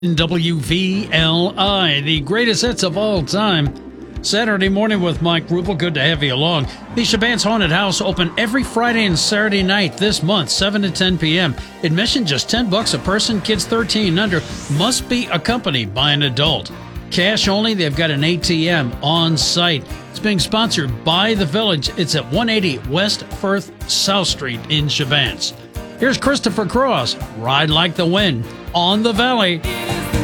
WVLI, the greatest hits of all time. Saturday morning with Mike Rubel. Good to have you along. The Chabans Haunted House open every Friday and Saturday night this month, 7 to 10 p.m. Admission just $10 a person. Kids 13 and under must be accompanied by an adult. Cash only. They've got an ATM on site. It's being sponsored by the Village. It's at 180 West Firth South Street in Chabans. Here's Christopher Cross, Ride Like the Wind on the Valley.